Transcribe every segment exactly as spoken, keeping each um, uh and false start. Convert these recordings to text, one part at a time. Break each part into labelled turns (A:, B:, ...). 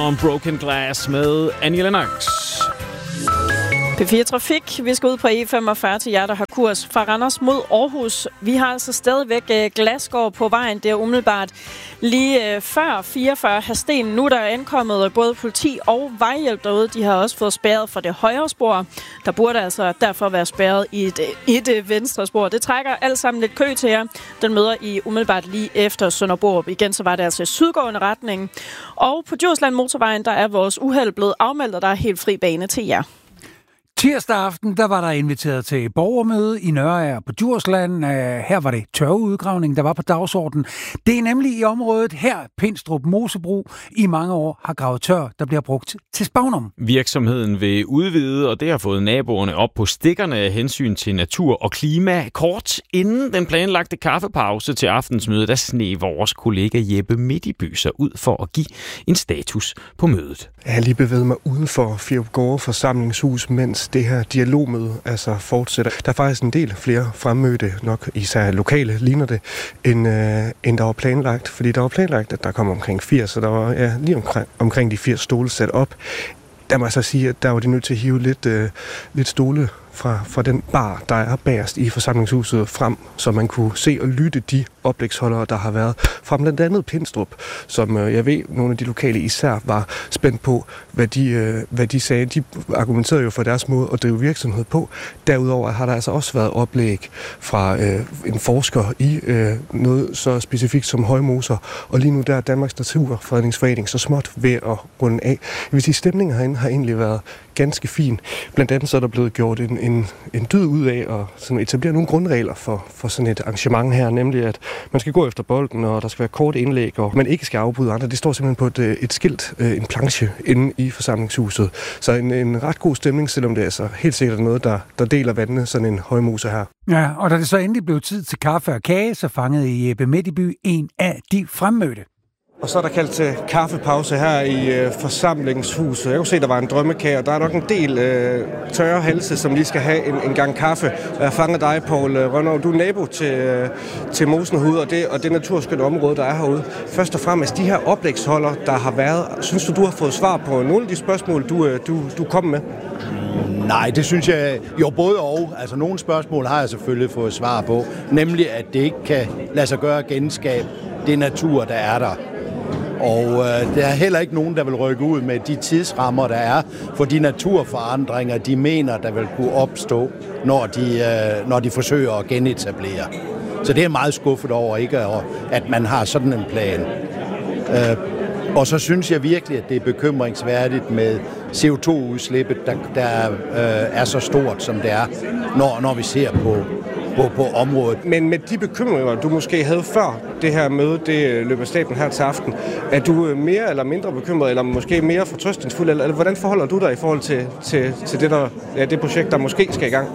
A: om Broken Glass med Annie Lennox.
B: P fire Trafik. Vi skal ud på E femogfyrre til jer, der har kurs fra Randers mod Aarhus. Vi har altså stadigvæk Glasgård på vejen. Det er umiddelbart lige før fireogfyrre Hasten. Nu der er ankommet både politi og vejhjælp derude. De har også fået spærret for det højre spor. Der burde altså derfor være spærret i et, i det venstre spor. Det trækker alt sammen lidt kø til jer. Den møder I umiddelbart lige efter Sønderborg. Igen så var det altså sydgående retning. Og på Djursland Motorvejen, der er vores uheld blevet afmeldt, og der er helt fri bane til jer.
C: Tirsdag aften, der var der inviteret til borgermøde i Nørager på Djursland. Her var det tørveudgravning, der var på dagsordenen. Det er nemlig i området her, Pindstrup Mosebro, i mange år har gravet tør, der bliver brugt til spagnum.
A: Virksomheden vil udvide, og det har fået naboerne op på stikkerne af hensyn til natur og klima. Kort inden den planlagte kaffepause til aftensmøde, der sneg vores kollega Jeppe Midtby sig ud for at give en status på mødet.
D: Jeg har lige bevæget mig uden for Fjerupgårde forsamlingshus, mens det her dialogmøde altså fortsætter. Der er faktisk en del flere fremmødte, nok især lokale ligner det, end, øh, end der var planlagt. Fordi der var planlagt, at der kom omkring firs, så der var ja, lige omkring, omkring de firs stole sat op. Der må jeg så sige, at der var de nødt til at hive lidt, øh, lidt stole fra, fra den bar, der er bagerst i forsamlingshuset frem, så man kunne se og lytte de oplægsholdere, der har været fra blandt andet Pindstrup, som øh, jeg ved, nogle af de lokale især var spændt på, hvad de, øh, hvad de sagde. De argumenterede jo for deres måde at drive virksomhed på. Derudover har der altså også været oplæg fra øh, en forsker i øh, noget så specifikt som højmoser, og lige nu der er Danmarks Naturfredningsforening så småt ved at runde af. Jeg vil sige, stemningen herinde har egentlig været ganske fin. Blandt andet så er der blevet gjort en, en, en dyd ud af at sådan etablere nogle grundregler for, for sådan et arrangement her, nemlig at man skal gå efter bolden, og der skal være kort indlæg, og man ikke skal afbryde andre. Det står simpelthen på et, et skilt, en planche inde i forsamlingshuset. Så en, en ret god stemning, selvom det er altså helt sikkert noget, der, der deler vandene, sådan en højmose her.
C: Ja, og da det så endelig blev tid til kaffe og kage, så fangede Jeppe Midtby en af de fremmødte.
D: Og så er der kaldt til kaffepause her i øh, forsamlingshuset. Jeg kunne se, at der var en drømmekage, og der er nok en del øh, tørre halse, som lige skal have en, en gang kaffe. Og jeg fanger dig, Poul Rønnow. Du er nabo til, øh, til Mosenhud og det, og det naturskønne område, der er herude. Først og fremmest, de her oplægsholder, der har været, synes du, du har fået svar på nogle af de spørgsmål, du, du, du kom med?
E: Nej, det synes jeg jo både og. Altså nogle spørgsmål har jeg selvfølgelig fået svar på. Nemlig, at det ikke kan lade sig gøre genskab det natur, der er der. Og øh, der er heller ikke nogen, der vil rykke ud med de tidsrammer, der er for de naturforandringer, de mener, der vil kunne opstå, når de, øh, når de forsøger at genetablere. Så det er meget skuffet over, ikke, at man har sådan en plan. Øh, og så synes jeg virkelig, at det er bekymringsværdigt med C O to udslippet, der, der øh, er så stort, som det er, når, når vi ser på På, på området.
D: Men med de bekymringer, du måske havde før det her møde, det løber stablen her til aften, er du mere eller mindre bekymret, eller måske mere fortrøstningsfuld, eller, eller hvordan forholder du dig i forhold til, til, til det, der, ja, det projekt, der måske skal i gang?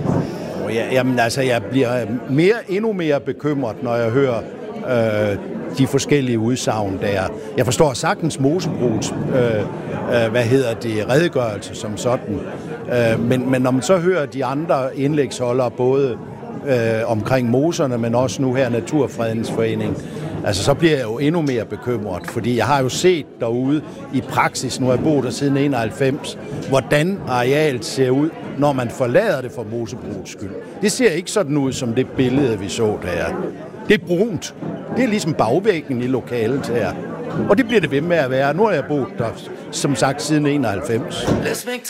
E: Ja, jamen altså, jeg bliver mere, endnu mere bekymret, når jeg hører øh, de forskellige udsagn der. Jeg forstår sagtens Mosebros, øh, øh, hvad hedder det, redegørelse som sådan, øh, men, men når man så hører de andre indlægsholdere, både Øh, omkring moserne, men også nu her Naturfredningsforening. Altså, så bliver jeg jo endnu mere bekymret, fordi jeg har jo set derude i praksis, nu har jeg boet der siden enoghalvfems, hvordan arealet ser ud, når man forlader det for Mosebroets skyld. Det ser ikke sådan ud, som det billede, vi så der. Det er brunt. Det er ligesom bagvæggen i lokalet her. Og det bliver det ved med at være. Nu har jeg boet der, som sagt, siden enoghalvfems.